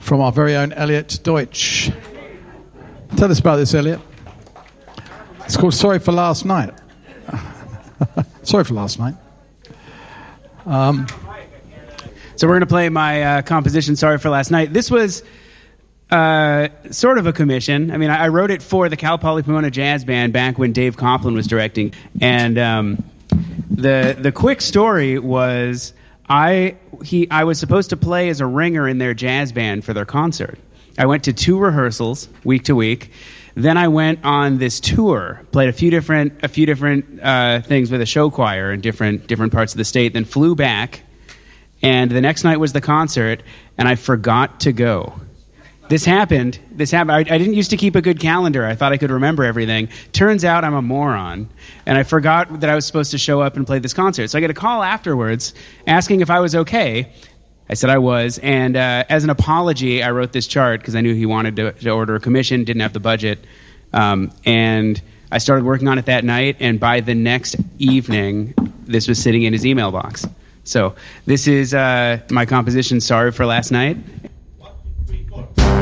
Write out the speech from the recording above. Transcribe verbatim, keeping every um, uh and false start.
from our very own Elliot Deutsch. Tell us about this, Elliot. It's called Sorry for Last Night. Sorry for last night. Um, so we're going to play my uh, composition, Sorry for Last Night. This was uh, sort of a commission. I mean, I, I wrote it for the Cal Poly Pomona Jazz Band back when Dave Coplin was directing. And um, the the quick story was I he I was supposed to play as a ringer in their jazz band for their concert. I went to two rehearsals week to week. Then I went on this tour, played a few different a few different uh, things with a show choir in different different parts of the state. Then flew back, and the next night was the concert, and I forgot to go. This happened. This happened. I, I didn't used to keep a good calendar. I thought I could remember everything. Turns out I'm a moron, and I forgot that I was supposed to show up and play this concert. So I get a call afterwards asking if I was okay. I said I was, and uh, as an apology, I wrote this chart because I knew he wanted to, to order a commission, didn't have the budget, um, and I started working on it that night, and by the next evening, this was sitting in his email box. So this is uh, my composition, Sorry for Last Night,